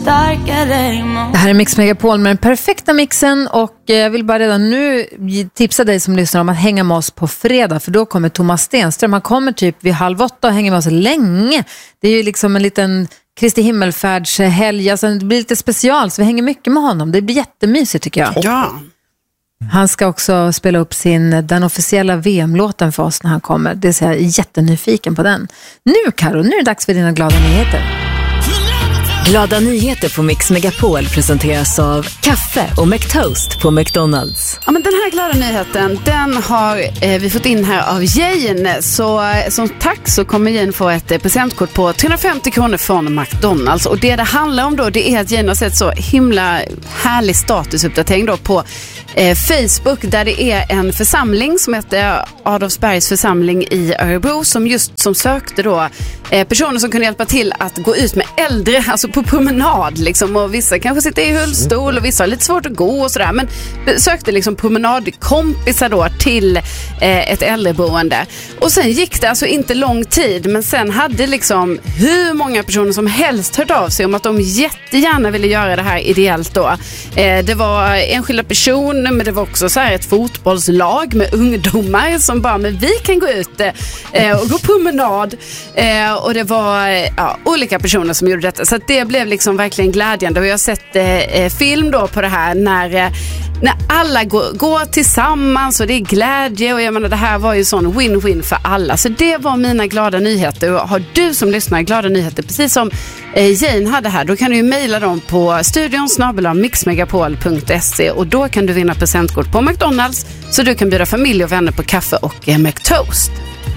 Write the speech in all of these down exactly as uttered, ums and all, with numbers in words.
Det här är Mix Megapol med den perfekta mixen, och jag vill bara redan nu tipsa dig som lyssnar om att hänga med oss på fredag, för då kommer Thomas Stenström. Han kommer typ vid halv åtta och hänger med oss länge. Det är ju liksom en liten Kristi himmelfärdshelg, alltså det blir lite special, så vi hänger mycket med honom. Det blir jättemysigt tycker jag. Ja. Han ska också spela upp sin, den officiella V M-låten för oss när han kommer. Det är jag jättenyfiken på den. Nu Karo, nu är det dags för dina glada nyheter. Glada nyheter på Mix Megapol presenteras av kaffe och McToast på McDonalds. Ja, men den här glada nyheten, den har eh, vi fått in här av Jane. Så eh, som tack så kommer Jane få ett eh, presentkort på trehundrafemtio kronor från McDonalds. Och det det handlar om då, det är att Jane har sett så himla härlig statusuppdatering då på eh, Facebook, där det är en församling som heter Adolfsbergs församling i Örebro som just som sökte då eh, personer som kunde hjälpa till att gå ut med äldre, alltså på promenad liksom, och vissa kanske sitter i hullstol och vissa har lite svårt att gå och sådär, men sökte liksom promenadkompisar då till eh, ett äldreboende. Och sen gick det alltså inte lång tid, men sen hade liksom hur många personer som helst hört av sig om att de jättegärna ville göra det här ideellt då. Eh, det var enskilda personer, men det var också så här ett fotbollslag med ungdomar som bara, men vi kan gå ut eh, och gå promenad, eh, och det var ja, olika personer som gjorde detta, så att det blev liksom verkligen glädjande. Och jag har sett eh, film då på det här när, eh, när alla går, går tillsammans och det är glädje, och jag menar det här var ju sån win-win för alla. Så det var mina glada nyheter, och har du som lyssnar glada nyheter precis som eh, Jane hade här, då kan du ju mejla dem på studion snabel-a mixmegapol punkt se, och då kan du vinna presentkort på McDonalds så du kan bjuda familj och vänner på kaffe och eh, McToast.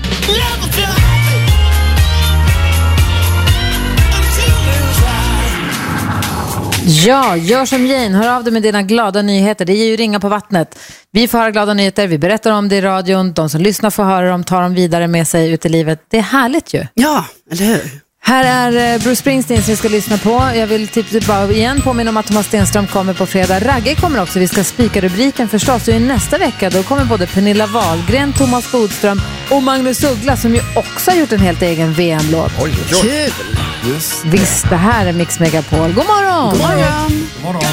Ja, gör som Jane, hör av dig med dina glada nyheter. Det ger ju ringa på vattnet. Vi får höra glada nyheter, vi berättar om det i radion. De som lyssnar får höra dem, tar dem vidare med sig ut i livet. Det är härligt ju. Ja, eller hur? Här är Bruce Springsteen som vi ska lyssna på. Jag vill typ bara igen påminna om att Thomas Stenström kommer på fredag. Ragge kommer också, vi ska spika rubriken förstås. Och i nästa vecka då kommer både Pernilla Wahlgren, Thomas Bodström och Magnus Uggla, som ju också har gjort en helt egen V M-låt. Kul! Yes. Visst, det här är Mix Megapol. God morgon! God morgon! God morgon.